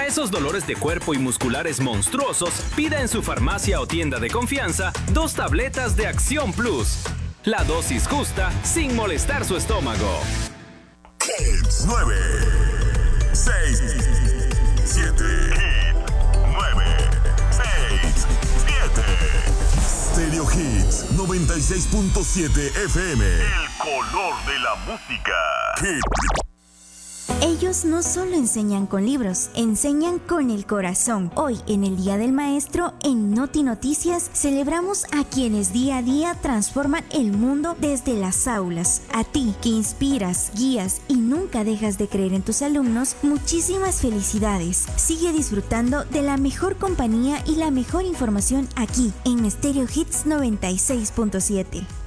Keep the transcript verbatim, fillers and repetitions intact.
Para esos dolores de cuerpo y musculares monstruosos, pida en su farmacia o tienda de confianza dos tabletas de Acción Plus. La dosis justa sin molestar su estómago. Hits nueve, seis, siete. nueve, seis, siete. Stereo Hits noventa y seis punto siete F M. El color de la música. Hits. Ellos no solo enseñan con libros, enseñan con el corazón. Hoy, en el Día del Maestro, en Noti Noticias, celebramos a quienes día a día transforman el mundo desde las aulas. A ti, que inspiras, guías y nunca dejas de creer en tus alumnos, muchísimas felicidades. Sigue disfrutando de la mejor compañía y la mejor información aquí, en Stereo Hits noventa y seis punto siete.